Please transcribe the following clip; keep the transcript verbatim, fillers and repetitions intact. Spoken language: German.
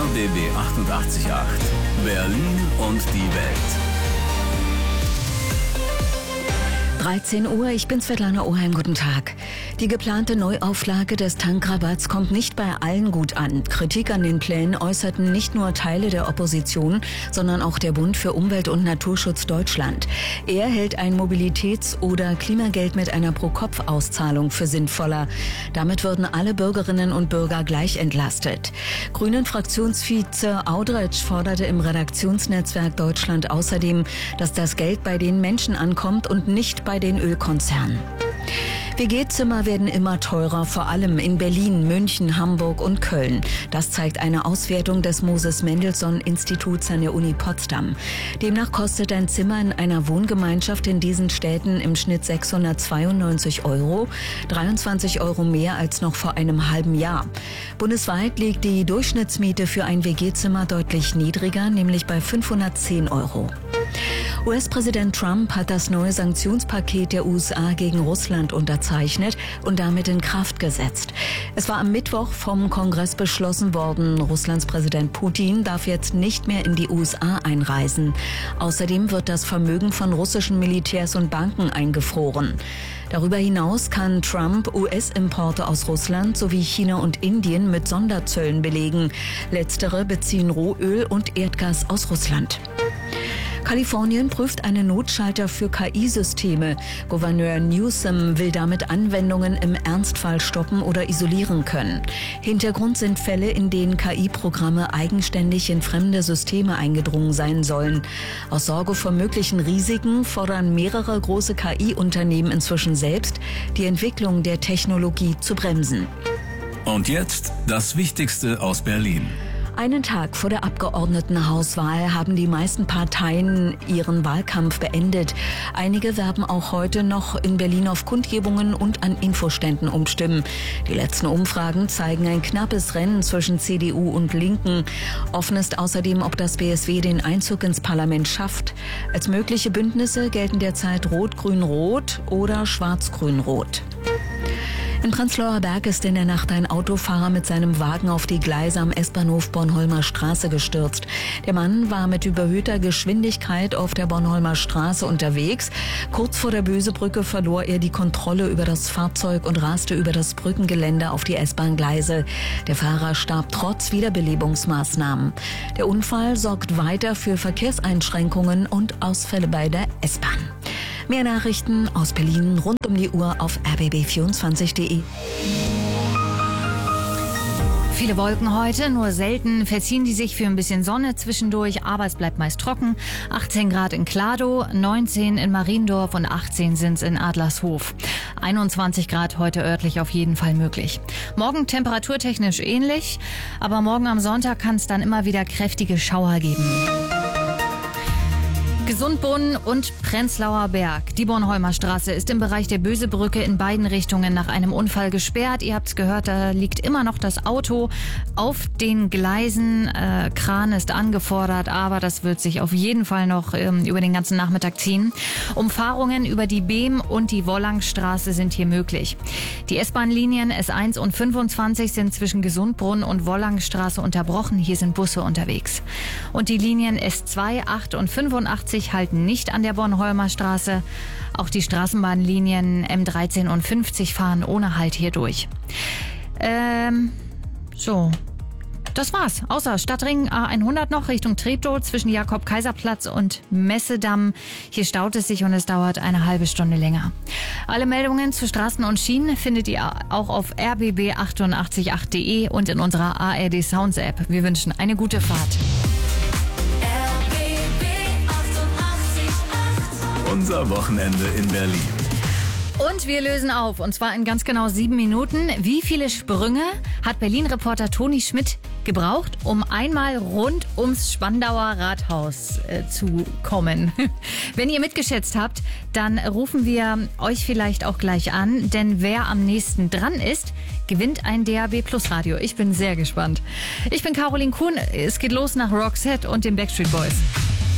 B B achtundachtzig Komma acht. Berlin und die Welt. dreizehn Uhr, ich bin Svetlana Oheim, guten Tag. Die geplante Neuauflage des Tankrabatts kommt nicht bei allen gut an. Kritik an den Plänen äußerten nicht nur Teile der Opposition, sondern auch der Bund für Umwelt und Naturschutz Deutschland. Er hält ein Mobilitäts- oder Klimageld mit einer Pro-Kopf-Auszahlung für sinnvoller. Damit würden alle Bürgerinnen und Bürger gleich entlastet. Grünen-Fraktionsvize Audretsch forderte im Redaktionsnetzwerk Deutschland außerdem, dass das Geld bei den Menschen ankommt und nicht bei den Ölkonzernen. W G-Zimmer werden immer teurer, vor allem in Berlin, München, Hamburg und Köln. Das zeigt eine Auswertung des Moses-Mendelssohn-Instituts an der Uni Potsdam. Demnach kostet ein Zimmer in einer Wohngemeinschaft in diesen Städten im Schnitt sechshundertzweiundneunzig Euro, dreiundzwanzig Euro mehr als noch vor einem halben Jahr. Bundesweit liegt die Durchschnittsmiete für ein W G-Zimmer deutlich niedriger, nämlich bei fünfhundertzehn Euro. U S-Präsident Trump hat das neue Sanktionspaket der U S A gegen Russland unterzeichnet und damit in Kraft gesetzt. Es war am Mittwoch vom Kongress beschlossen worden, Russlands Präsident Putin darf jetzt nicht mehr in die U S A einreisen. Außerdem wird das Vermögen von russischen Militärs und Banken eingefroren. Darüber hinaus kann Trump U S-Importe aus Russland sowie China und Indien mit Sonderzöllen belegen. Letztere beziehen Rohöl und Erdgas aus Russland. Kalifornien prüft einen Notschalter für K I-Systeme. Gouverneur Newsom will damit Anwendungen im Ernstfall stoppen oder isolieren können. Hintergrund sind Fälle, in denen K I-Programme eigenständig in fremde Systeme eingedrungen sein sollen. Aus Sorge vor möglichen Risiken fordern mehrere große K I-Unternehmen inzwischen selbst, die Entwicklung der Technologie zu bremsen. Und jetzt das Wichtigste aus Berlin. Einen Tag vor der Abgeordnetenhauswahl haben die meisten Parteien ihren Wahlkampf beendet. Einige werben auch heute noch in Berlin auf Kundgebungen und an Infoständen um Stimmen. Die letzten Umfragen zeigen ein knappes Rennen zwischen C D U und Linken. Offen ist außerdem, ob das B S W den Einzug ins Parlament schafft. Als mögliche Bündnisse gelten derzeit Rot-Grün-Rot oder Schwarz-Grün-Rot. In Prenzlauer Berg ist in der Nacht ein Autofahrer mit seinem Wagen auf die Gleise am S-Bahnhof Bornholmer Straße gestürzt. Der Mann war mit überhöhter Geschwindigkeit auf der Bornholmer Straße unterwegs. Kurz vor der Bösebrücke verlor er die Kontrolle über das Fahrzeug und raste über das Brückengeländer auf die S-Bahn-Gleise. Der Fahrer starb trotz Wiederbelebungsmaßnahmen. Der Unfall sorgt weiter für Verkehrseinschränkungen und Ausfälle bei der S-Bahn. Mehr Nachrichten aus Berlin rund um die Uhr auf r b b vierundzwanzig punkt de. Viele Wolken heute, nur selten verziehen die sich für ein bisschen Sonne zwischendurch, aber es bleibt meist trocken. achtzehn Grad in Kladow, neunzehn in Mariendorf und achtzehn sind es in Adlershof. einundzwanzig Grad heute örtlich auf jeden Fall möglich. Morgen temperaturtechnisch ähnlich, aber morgen am Sonntag kann es dann immer wieder kräftige Schauer geben. Gesundbrunnen und Prenzlauer Berg. Die Bornholmer Straße ist im Bereich der Bösebrücke in beiden Richtungen nach einem Unfall gesperrt. Ihr habt es gehört, da liegt immer noch das Auto auf den Gleisen. Äh, Kran ist angefordert, aber das wird sich auf jeden Fall noch ähm, über den ganzen Nachmittag ziehen. Umfahrungen über die Behm und die Wollangstraße sind hier möglich. Die S-Bahn-Linien S eins und fünfundzwanzig sind zwischen Gesundbrunnen und Wollangstraße unterbrochen. Hier sind Busse unterwegs. Und die Linien S zwei, acht und fünfundachtzig halten nicht an der Bornholmer Straße. Auch die Straßenbahnlinien M dreizehn und fünfzig fahren ohne Halt hier durch. Ähm, so. Das war's. Außer Stadtring A hundert noch Richtung Treptow zwischen Jakob-Kaiser-Platz und Messedamm. Hier staut es sich und es dauert eine halbe Stunde länger. Alle Meldungen zu Straßen und Schienen findet ihr auch auf r b b achtundachtzig punkt acht punkt de und in unserer A R D Sounds App. Wir wünschen eine gute Fahrt. Unser Wochenende in Berlin. Und wir lösen auf, und zwar in ganz genau sieben Minuten. Wie viele Sprünge hat Berlin-Reporter Toni Schmidt gebraucht, um einmal rund ums Spandauer Rathaus äh, zu kommen? Wenn ihr mitgeschätzt habt, dann rufen wir euch vielleicht auch gleich an, denn wer am nächsten dran ist, gewinnt ein D A B Plus Radio. Ich bin sehr gespannt. Ich bin Caroline Kuhn. Es geht los nach Roxette und den Backstreet Boys.